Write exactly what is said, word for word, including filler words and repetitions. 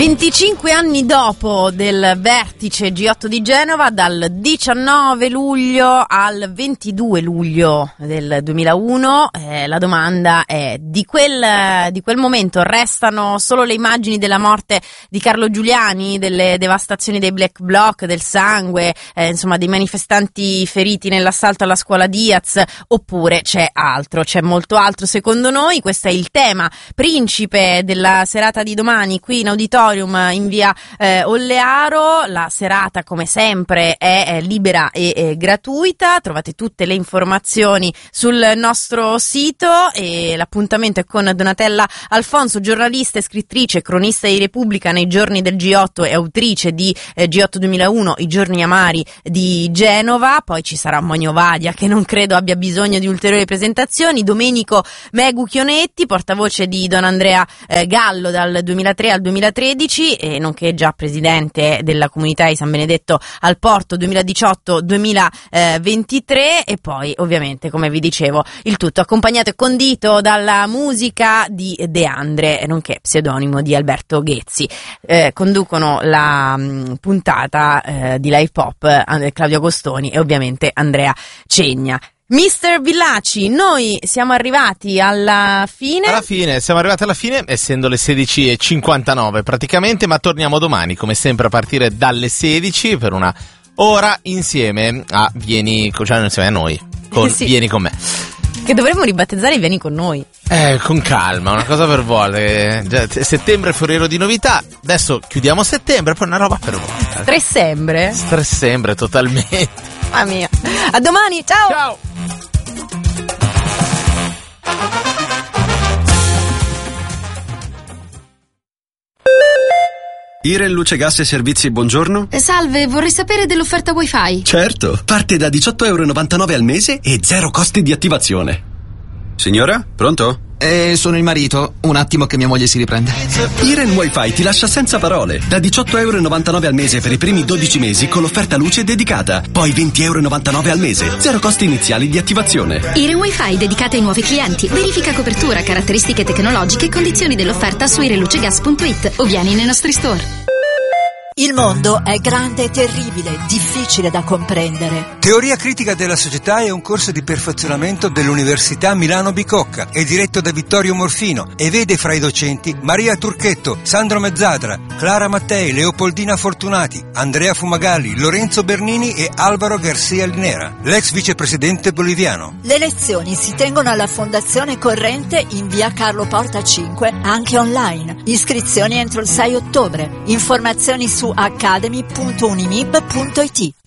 venticinque anni dopo del vertice G otto di Genova, dal diciannove luglio al ventidue luglio del duemilauno, eh, la domanda è: di quel, di quel momento restano solo le immagini della morte di Carlo Giuliani, delle devastazioni dei Black Bloc, del sangue, eh, insomma dei manifestanti feriti nell'assalto alla scuola Diaz, oppure c'è altro, c'è molto altro secondo noi? Questo è il tema principe della serata di domani qui in auditorium in via eh, Ollearo. La serata, come sempre, è, è libera e, e gratuita. Trovate tutte le informazioni sul nostro sito e l'appuntamento è con Donatella Alfonso, giornalista e scrittrice, cronista di Repubblica nei giorni del G otto e autrice di eh, G otto duemilauno, I giorni amari di Genova. Poi ci sarà Monio Vadia, che non credo abbia bisogno di ulteriori presentazioni. Domenico Megu Chionetti, portavoce di Don Andrea eh, Gallo dal duemilatré al duemilatredici, e nonché già presidente della comunità di San Benedetto al Porto duemiladiciotto duemilaventitré, e poi ovviamente, come vi dicevo, il tutto accompagnato e condito dalla musica di De Andre, nonché pseudonimo di Alberto Ghezzi. Eh, conducono la mh, puntata eh, di Live Pop eh, Claudio Agostoni e ovviamente Andrea Cegna. Mister Villaci, noi siamo arrivati alla fine. Alla fine, siamo arrivati alla fine, essendo le sedici e cinquantanove praticamente, ma torniamo domani, come sempre, a partire dalle sedici per una ora insieme a Vieni, cioè insieme a noi, con sì. Vieni con me. Che dovremmo ribattezzare Vieni con noi. Eh, con calma, una cosa per volta. Già, settembre è foriero di novità. Adesso chiudiamo settembre, poi una roba per volta. Stressembre? Stressembre, totalmente. Mamma mia. A domani, ciao! Ciao! Iren Luce Gas e Servizi, buongiorno. Eh, salve, vorrei sapere dell'offerta wifi. Certo, parte da diciotto euro e novantanove al mese e zero costi di attivazione. Signora, pronto? Eh, sono il marito, un attimo che mia moglie si riprende. Iren Wi-Fi ti lascia senza parole. Da diciotto euro e novantanove al mese per i primi dodici mesi con l'offerta luce dedicata. Poi venti euro e novantanove al mese, zero costi iniziali di attivazione. Iren Wi-Fi dedicata ai nuovi clienti. Verifica copertura, caratteristiche tecnologiche e condizioni dell'offerta su irenlucegas punto it o vieni nei nostri store. Il mondo è grande e terribile, difficile da comprendere. Teoria critica della società è un corso di perfezionamento dell'Università Milano Bicocca. È diretto da Vittorio Morfino e vede fra i docenti Maria Turchetto, Sandro Mezzadra, Clara Mattei, Leopoldina Fortunati, Andrea Fumagalli, Lorenzo Bernini e Alvaro Garcia Linera, l'ex vicepresidente boliviano. Le lezioni si tengono alla Fondazione Corrente in via Carlo Porta cinque, anche online. Iscrizioni entro il sei ottobre. Informazioni su academy punto unimib punto it.